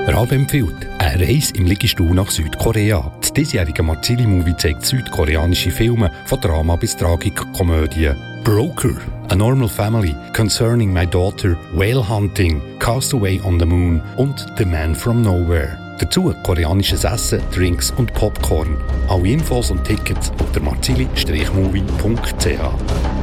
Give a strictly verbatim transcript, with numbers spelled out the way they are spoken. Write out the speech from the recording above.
Rabe empfiehlt eine Reise im Liegestuhl nach Südkorea. Das diesjährige Marzili-Movie zeigt südkoreanische Filme von Drama bis Tragikkomödie. Broker, A Normal Family, Concerning My Daughter, Whale Hunting, Castaway on the Moon und The Man from Nowhere. Dazu koreanisches Essen, Drinks und Popcorn. Alle Infos und Tickets auf der marzili Bindestrich movie punkt c h.